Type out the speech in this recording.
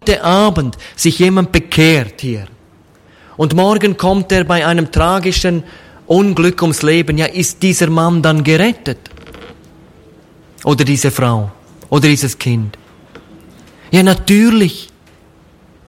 heute Abend sich jemand bekehrt hier und morgen kommt er bei einem tragischen Unglück ums Leben, ja, ist dieser Mann dann gerettet? Oder diese Frau? Oder dieses Kind? Ja, natürlich.